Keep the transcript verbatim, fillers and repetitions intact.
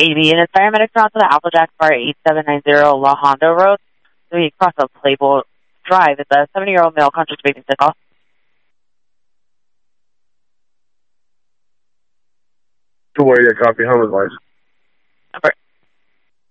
eighty units. Paramedics are out to the Applejack Bar eight seven nine zero La Honda Road. So we cross a Playboy Drive. It's a seventy-year-old male conscious baby sick off. To where you copy home advice. Number